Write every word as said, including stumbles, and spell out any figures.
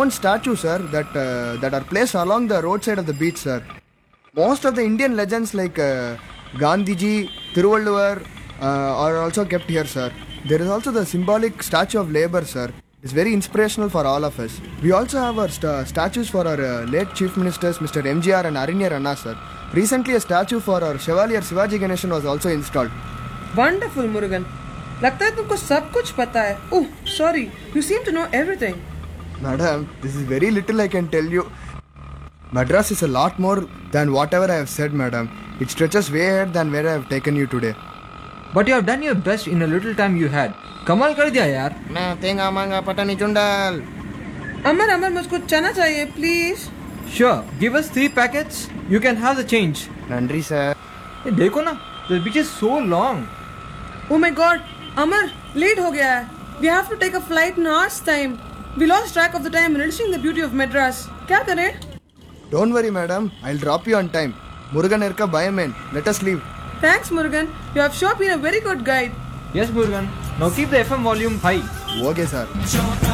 stone statues, sir, that uh, that are placed along the roadside of the beach, sir. Most of the Indian legends like uh, Gandhiji, Thiruvalluvar uh, are also kept here, sir. There is also the symbolic statue of labor, sir. It's very inspirational for all of us. We also have our st- statues for our uh, late chief ministers, Mister M G R and Arinya Ranna, sir. Recently, a statue for our Chevalier Shivaji Ganeshan was also installed. Wonderful, Murugan. लगता है तुमको सब कुछ पता है. Oh, sorry. You seem to know everything. Madam, this is very little I can tell you. Madras is a lot more than whatever I have said, madam. It stretches way ahead than where I have taken you today. But you have done your best in a little time you had. कमाल कर दिया यार. मैं तेंगा मांगा पटानी चुंडल. अमर अमर मुझको चना चाहिए, please. Sure, give us three packets. You can have the change. नंदरी sir. ये देखो ना, the beach is so long. Oh my God, Amar, late हो गया है. We have to take a flight in hours time. We lost track of the time reaching the beauty of Madras. क्या करें? Don't worry, madam. I'll drop you on time. Murugan Erka bye, man. Let us leave. Thanks, Murugan. You have sure been a very good guide. Yes, Murugan. Now keep the F M volume high. Okay, sir.